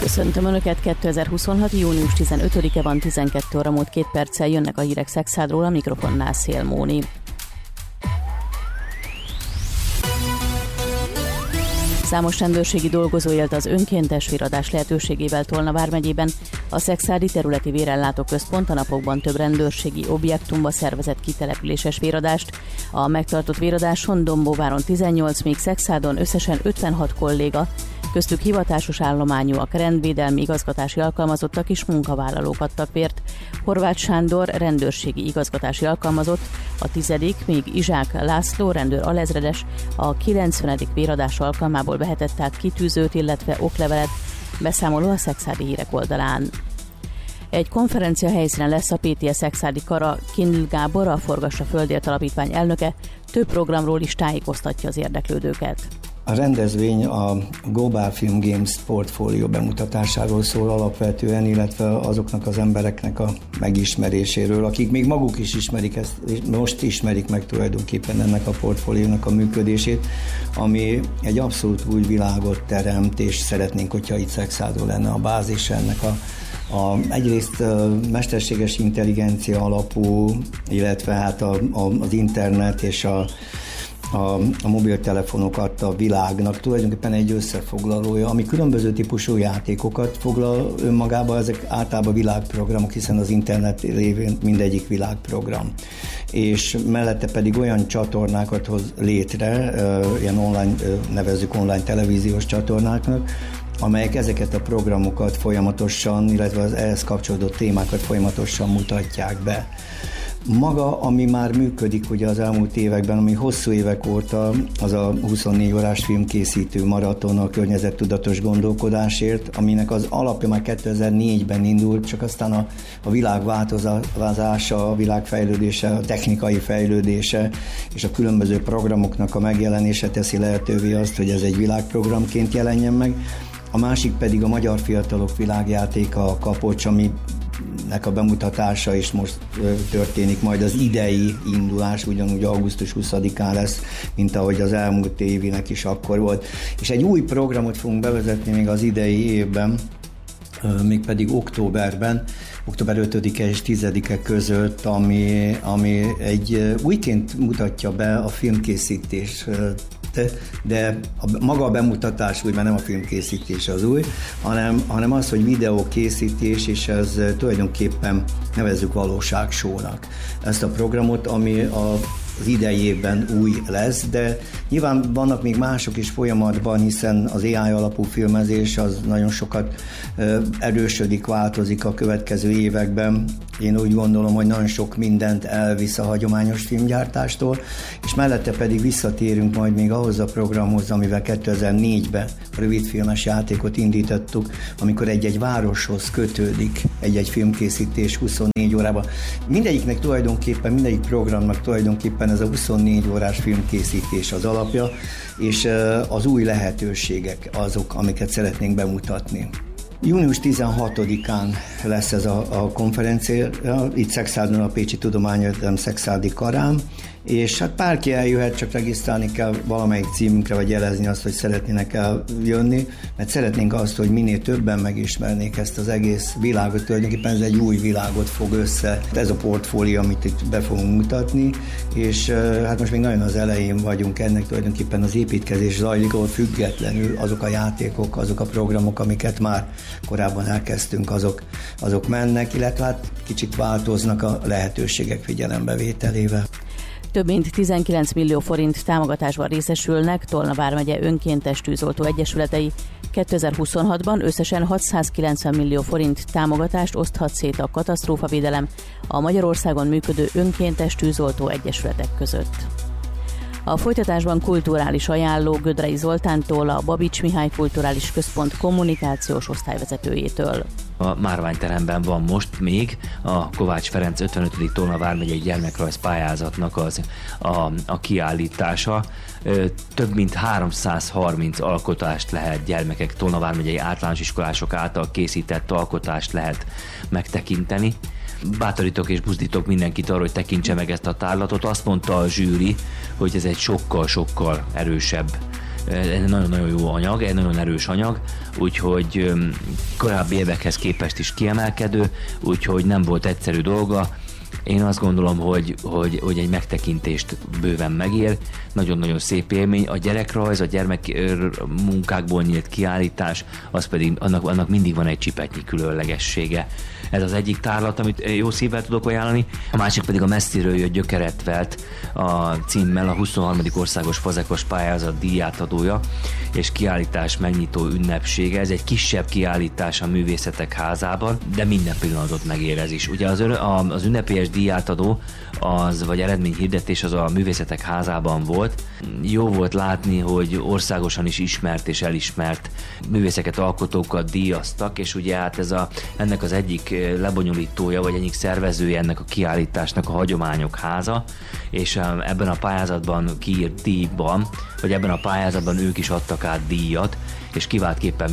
Köszöntöm Önöket, 2026. június 15-e van, 12 óra múlt 2 perccel, jönnek a hírek Szekszádról, a mikrofonnál Szél Móni. Számos rendőrségi dolgozó élt az önkéntes véradás lehetőségével Tolna vármegyében. A Szekszádi Területi Vérellátó Központ a napokban több rendőrségi objektumba szervezett kitelepüléses véradást. A megtartott véradáson Dombóváron 18, míg Szekszádon összesen 56 kolléga, köztük hivatásos állományúak, rendvédelmi igazgatási alkalmazottak és munkavállalók adtak vért. Horváth Sándor rendőrségi igazgatási alkalmazott, a 10., míg Izsák László rendőr alezredes a 90. véradás alkalmából vehetett át kitűzőt, illetve oklevelet, beszámoló a Szekszádi Hírek oldalán. Egy konferencia helyszínen lesz a PTS Szekszádi Kara. Kindl Gábor, a Forgassa Földért Alapítvány elnöke, több programról is tájékoztatja az érdeklődőket. A rendezvény a Global Film Games portfólió bemutatásáról szól alapvetően, illetve azoknak az embereknek a megismeréséről, akik még maguk is ismerik ezt, most ismerik meg tulajdonképpen ennek a portfóliónak a működését, ami egy abszolút új világot teremt, és szeretnénk, hogyha itt Szekszádon lenne a bázis ennek egyrészt mesterséges intelligencia alapú, illetve hát az internet és a mobiltelefonok a világnak tulajdonképpen egy összefoglalója, ami különböző típusú játékokat foglal önmagába, ezek általában világprogramok, hiszen az internet révén mindegyik világprogram. És mellette pedig olyan csatornákat hoz létre, ilyen online, nevezzük online televíziós csatornáknak, amelyek ezeket a programokat folyamatosan, illetve az ehhez kapcsolódó témákat folyamatosan mutatják be. Maga, ami már működik ugye az elmúlt években, ami hosszú évek óta, az a 24 órás filmkészítő maraton a környezettudatos gondolkodásért, aminek az alapja már 2004-ben indult, csak aztán a világ változása, a világ fejlődése, a technikai fejlődése és a különböző programoknak a megjelenése teszi lehetővé azt, hogy ez egy világprogramként jelenjen meg. A másik pedig a Magyar Fiatalok Világjátéka, a Kapocs, aminek a bemutatása is most történik, majd az idei indulás ugyanúgy augusztus 20-án lesz, mint ahogy az elmúlt évinek is akkor volt. És egy új programot fogunk bevezetni még az idei évben, mégpedig októberben, október 5-e és 10-e között, ami egy újként mutatja be a filmkészítés, de maga a bemutatás új, mert nem a filmkészítés az új, hanem az, hogy videókészítés, és ez tulajdonképpen nevezzük valóságsónak. Ezt a programot, ami az idei évben új lesz, de nyilván vannak még mások is folyamatban, hiszen az AI alapú filmezés az nagyon sokat erősödik, változik a következő években. Én úgy gondolom, hogy nagyon sok mindent elvisz a hagyományos filmgyártástól, és mellette pedig visszatérünk majd még ahhoz a programhoz, amivel 2004-ben a rövidfilmes játékot indítottuk, amikor egy-egy városhoz kötődik egy-egy filmkészítés 24 órában. Mindegyiknek tulajdonképpen, mindegyik programnak tulajdonképpen ez a 24 órás filmkészítés az alapja, és az új lehetőségek azok, amiket szeretnénk bemutatni. Június 16-án lesz ez a konferencia, itt Szekszádon a Pécsi Tudományegyetem Szekszádi Karán, és hát bárki eljöhet, csak regisztrálni kell valamelyik címünkre, vagy jelezni azt, hogy szeretnének eljönni, mert szeretnénk azt, hogy minél többen megismernék ezt az egész világot, tulajdonképpen ez egy új világot fog össze. Ez a portfólió, amit itt be fogunk mutatni, és hát most még nagyon az elején vagyunk ennek, tulajdonképpen az építkezés zajlik, ahol függetlenül azok a játékok, azok a programok, amiket már korábban elkezdtünk, azok mennek, illetve hát kicsit változnak a lehetőségek figyelembevételével. Több mint 19 millió forint támogatásban részesülnek Tolna vármegye önkéntes tűzoltó egyesületei. 2026-ban összesen 690 millió forint támogatást oszthat szét a katasztrófavédelem a Magyarországon működő önkéntes tűzoltó egyesületek között. A folytatásban kulturális ajánló Gödrei Zoltántól, a Babics Mihály Kulturális Központ kommunikációs osztályvezetőjétől. A Márványteremben van most még a Kovács Ferenc 55. Tolna vármegyei gyermekrajz pályázatnak a kiállítása. Több mint 330 alkotást lehet gyermekek, Tolna vármegyei általános iskolások által készített alkotást lehet megtekinteni. Bátorítok és buzdítok mindenkit arra, hogy tekintse meg ezt a tárlatot. Azt mondta a zsűri, hogy ez egy sokkal-sokkal erősebb egy nagyon-nagyon jó anyag, egy nagyon erős anyag, úgyhogy korábbi évekhez képest is kiemelkedő, úgyhogy nem volt egyszerű dolga. Én azt gondolom, hogy egy megtekintést bőven megér, nagyon-nagyon szép élmény. A gyerekrajz, a gyermekmunkákból nyílt kiállítás, az pedig annak mindig van egy csipetnyi különlegessége. Ez az egyik tárlat, amit jó szívvel tudok ajánlani. A másik pedig a Messziről jött gyökeret vert a címmel, a 23. országos fazekas pályázat díjátadója és kiállítás megnyitó ünnepsége. Ez egy kisebb kiállítás a Művészetek Házában, de minden pillanatot megérez is. Ugye az ünnepélyes díjátadó, vagy eredményhirdetés az a Művészetek Házában volt. Jó volt látni, hogy országosan is ismert és elismert művészeket, alkotókat díjaztak, és ugye hát ennek az egyik lebonyolítója, vagy egyik szervezője ennek a kiállításnak a Hagyományok Háza, és ebben a pályázatban kiírt díjban, vagy ebben a pályázatban ők is adtak át díjat, és kiváltképpen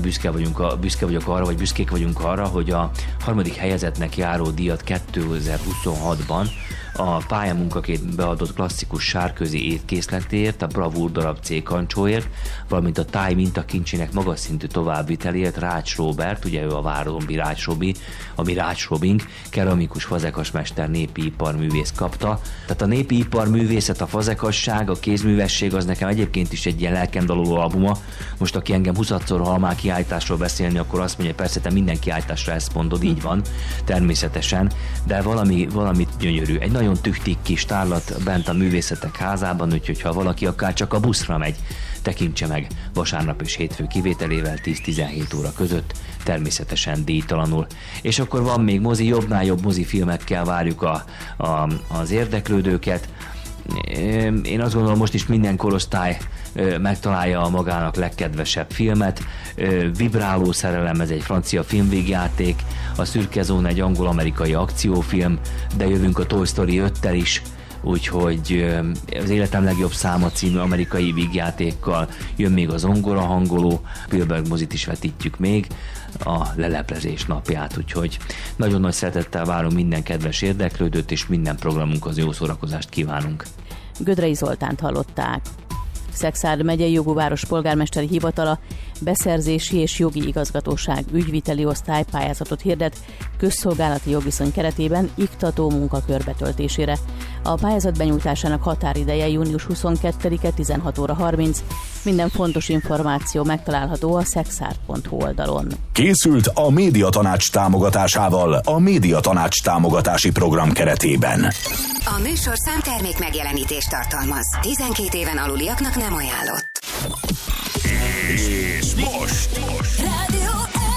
büszkék vagyunk arra, hogy a 3. helyezettnek járó díjat 2026-ban a pályamunkaként beadott klasszikus sárközi étkészletéért, a Bravúr darab C kancsóért, valamint a táj mintakincsének magas szintű továbbviteléért Rács Róbert, ugye ő a Várombi Rács Robi, ami Rács Robink, keramikus fazekasmester, népi iparművész kapta. Tehát a népi iparművészet, a fazekasság, a kézművesség az nekem egyébként is egy ilyen lelkendaloló albuma. Most aki engem 20-szor hall már kiállításról beszélni, akkor azt mondja, persze te minden kiállításra ezt mondod, így van, természetesen, de valami gyönyörű. Egy nagyon tüchtik kis tárlat bent a Művészetek Házában, úgyhogy ha valaki akár csak a buszra megy, tekintse meg vasárnap és hétfő kivételével 10-17 óra között, természetesen díjtalanul. És akkor van még mozi, jobbnál jobb mozifilmekkel várjuk az érdeklődőket. Én azt gondolom, most is minden korosztály megtalálja a magának legkedvesebb filmet. Vibráló szerelem, ez egy francia filmvégjáték, a Szürke zóna egy angol-amerikai akciófilm, de jövünk a Toy Story 5-tel is, úgyhogy az Életem legjobb száma című amerikai vígjátékkal jön még a zongora hangoló, Spielberg mozit is vetítjük még, a leleplezés napját, úgyhogy nagyon nagy szeretettel várunk minden kedves érdeklődőt, és minden programunkhoz jó szórakozást kívánunk. Gödrei Zoltánt hallották. Szekszárd megyei jogú város polgármesteri hivatala beszerzési és jogi igazgatóság ügyviteli osztály pályázatot hirdet közszolgálati jogviszony keretében iktató munkakör betöltésére. A pályázat benyújtásának határideje június 22-e 16 óra 30. Minden fontos információ megtalálható a szekszárd.hu oldalon. Készült a Médiatanács támogatásával a Médiatanács támogatási program keretében. A műsorszám termék megjelenítést tartalmaz. 12 éven aluliaknak nem ajánlott. És most Rádió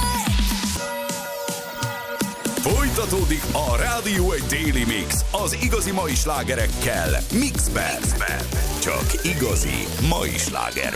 1! folytatódik a Rádió 1 Daily Mix az igazi mai slágerekkel Mixben. Csak igazi mai slágerben.